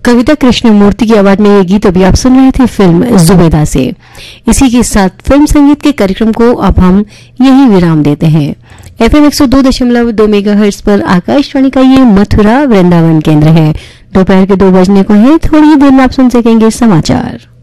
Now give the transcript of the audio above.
कविता कृष्णमूर्ति की आवाज में ये गीत अभी आप सुन रहे थे फिल्म जुबेदा से। इसी के साथ फिल्म संगीत के कार्यक्रम को अब हम यही विराम देते हैं। FM 102.2 मेगाहर्ट्ज पर आकाशवाणी का ये मथुरा वृंदावन केंद्र है। दोपहर के 2 बजने को है, थोड़ी ही देर में आप सुन सकेंगे समाचार।